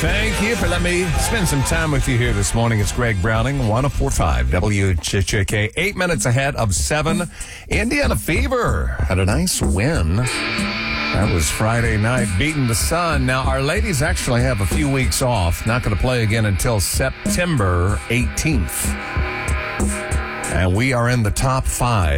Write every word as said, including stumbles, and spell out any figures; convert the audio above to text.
Thank you for letting me spend some time with you here this morning. It's Greg Browning, one oh four point five W H H K. Eight minutes ahead of seven. Indiana Fever had a nice win. That was Friday night, beating the Sun. Now, our ladies actually have a few weeks off. Not going to play again until September eighteenth. And we are in the top five.